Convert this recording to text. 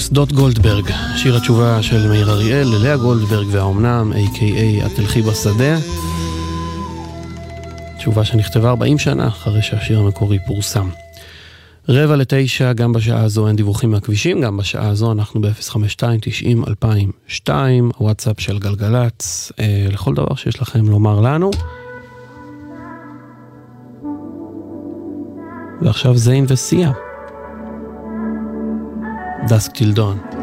שדות גולדברג, שיר התשובה של מאיר אריאל ללאה גולדברג והאומנם, a.k.a. התלכי בשדה. תשובה שנכתבה 40 שנה אחרי שהשיר המקורי פורסם. 8:45, גם בשעה הזו אין דיווחים מהכבישים, גם בשעה הזו אנחנו ב-052-90-2002, הוואטסאפ של גלגלץ, לכל דבר שיש לכם לומר לנו. ועכשיו זין וסיה. Dusk Till Dawn.